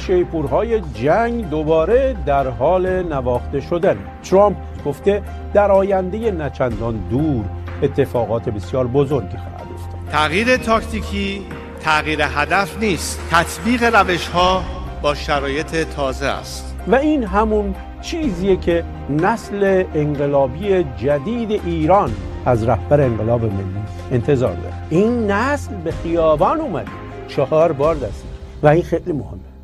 شیپورهای جنگ دوباره در حال نواخته شدن. ترامپ گفته در آینده نچندان دور اتفاقات بسیار بزرگی خواهد افتاد. تغییر تاکتیکی تغییر هدف نیست، تطبیق روش‌ها با شرایط تازه است. و این همون چیزیه که نسل انقلابی جدید ایران از رهبر انقلاب ملی انتظار داره. این نسل به خیابان اومد 4 بار دست و این خیلی مهمه.